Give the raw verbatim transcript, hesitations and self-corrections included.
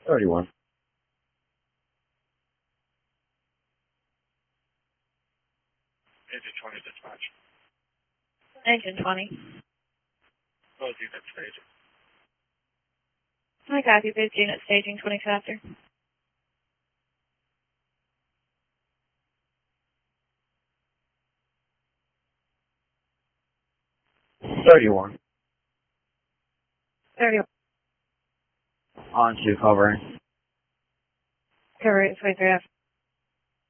thirty-one. Agent twenty dispatch. Agent twenty. Both units staging. I copy. Both units staging twenty chapter. thirty-one. thirty-one. On to covering. Cover eight three three F.